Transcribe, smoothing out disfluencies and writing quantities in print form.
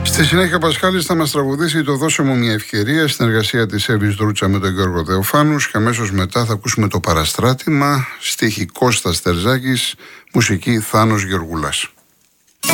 Στη συνέχεια, ο Πασχάλης θα μας τραγουδήσει το «Δώσε μου μια ευκαιρία» στην εργασία της Εύης Δρούτσα με τον Γιώργο Θεοφάνους και αμέσως μετά θα ακούσουμε το παραστράτημα, στίχη Κώστας Τερζάκης, μουσική Θάνος Γεωργουλάς.